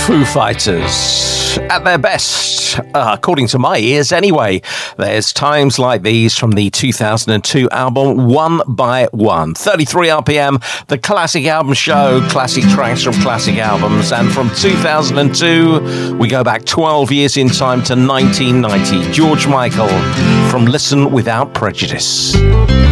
Foo Fighters at their best, according to my ears anyway. There's Times Like These from the 2002 album One by One. 33 RPM, the classic album show, classic tracks from classic albums. And from 2002, we go back 12 years in time to 1990. George Michael from Listen Without Prejudice.